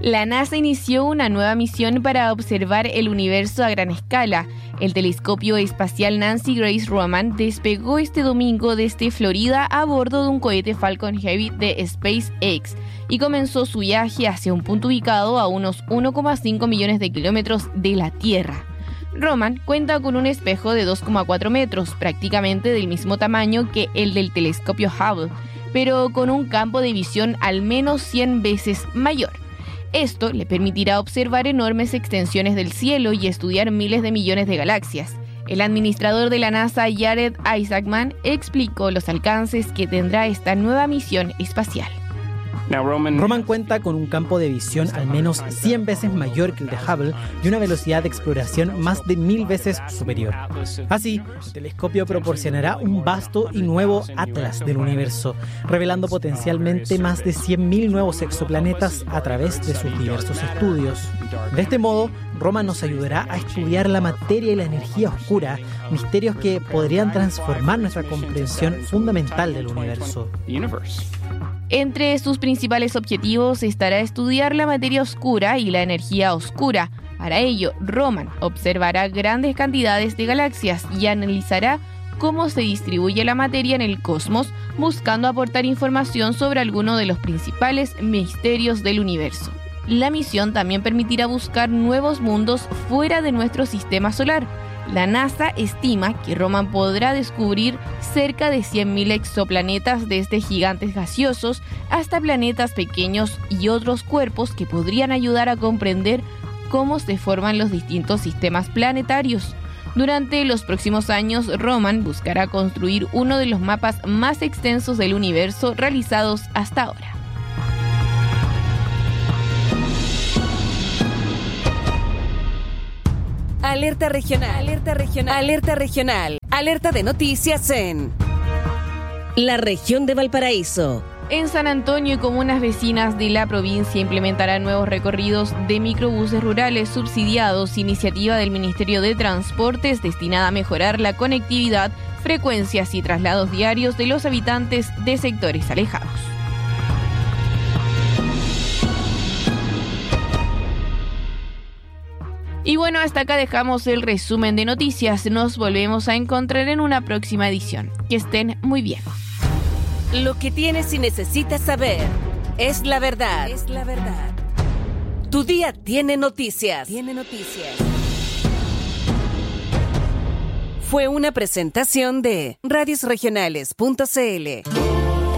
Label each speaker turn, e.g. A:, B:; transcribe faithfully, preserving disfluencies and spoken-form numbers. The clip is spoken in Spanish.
A: La NASA inició una nueva misión para observar el universo a gran escala. El telescopio espacial Nancy Grace Roman despegó este domingo desde Florida a bordo de un cohete Falcon Heavy de SpaceX y comenzó su viaje hacia un punto ubicado a unos uno coma cinco millones de kilómetros de la Tierra. Roman cuenta con un espejo de dos coma cuatro metros, prácticamente del mismo tamaño que el del telescopio Hubble, pero con un campo de visión al menos cien veces mayor. Esto le permitirá observar enormes extensiones del cielo y estudiar miles de millones de galaxias. El administrador de la NASA, Jared Isaacman, explicó los alcances que tendrá esta nueva misión espacial.
B: Roman cuenta con un campo de visión al menos cien veces mayor que el de Hubble y una velocidad de exploración más de mil veces superior. Así, el telescopio proporcionará un vasto y nuevo atlas del universo, revelando potencialmente más de cien mil nuevos exoplanetas a través de sus diversos estudios. De este modo, Roman nos ayudará a estudiar la materia y la energía oscura, misterios que podrían transformar nuestra comprensión fundamental del universo.
A: Entre sus principales objetivos estará estudiar la materia oscura y la energía oscura. Para ello, Roman observará grandes cantidades de galaxias y analizará cómo se distribuye la materia en el cosmos, buscando aportar información sobre algunos de los principales misterios del universo. La misión también permitirá buscar nuevos mundos fuera de nuestro sistema solar. La NASA estima que Roman podrá descubrir cerca de cien mil exoplanetas, desde gigantes gaseosos hasta planetas pequeños y otros cuerpos que podrían ayudar a comprender cómo se forman los distintos sistemas planetarios. Durante los próximos años, Roman buscará construir uno de los mapas más extensos del universo realizados hasta ahora.
C: Alerta regional, alerta regional, alerta regional, alerta de noticias en la región de Valparaíso.
A: En San Antonio y comunas vecinas de la provincia implementarán nuevos recorridos de microbuses rurales subsidiados, iniciativa del Ministerio de Transportes destinada a mejorar la conectividad, frecuencias y traslados diarios de los habitantes de sectores alejados. Y bueno, hasta acá dejamos el resumen de noticias. Nos volvemos a encontrar en una próxima edición. Que estén muy bien.
C: Lo que tienes y necesitas saber es la verdad. Es la verdad. Tu día tiene noticias. Tiene noticias. Fue una presentación de radios regionales punto c l.